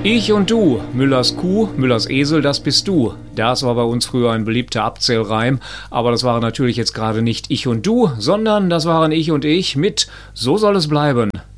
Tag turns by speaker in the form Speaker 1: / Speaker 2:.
Speaker 1: Ich und du, Müllers Kuh, Müllers Esel, das bist du. Das war bei uns früher ein beliebter Abzählreim, aber das waren natürlich jetzt gerade nicht ich und du, sondern das waren ich und ich mit So soll es bleiben.